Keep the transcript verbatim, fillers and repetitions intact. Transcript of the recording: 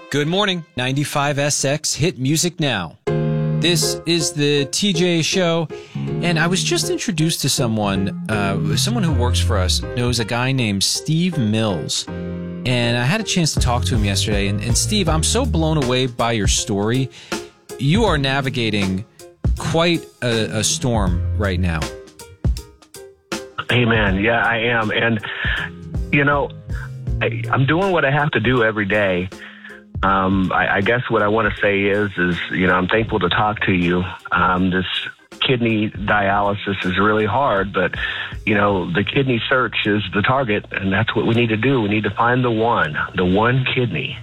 Good morning, ninety-five S X Hit Music Now. This is the T J Show, and I was just introduced to someone, uh, someone who works for us, knows a guy named Steve Mills, and I had a chance to talk to him yesterday, and, and Steve, I'm so blown away by your story. You are navigating quite a, a storm right now. Hey, man, yeah, I am, and, you know, I, I'm doing what I have to do every day. Um, I, I guess what I want to say is, is, you know, I'm thankful to talk to you. Um, this kidney dialysis is really hard, but, you know, the kidney search is the target, and that's what we need to do. We need to find the one, the one kidney.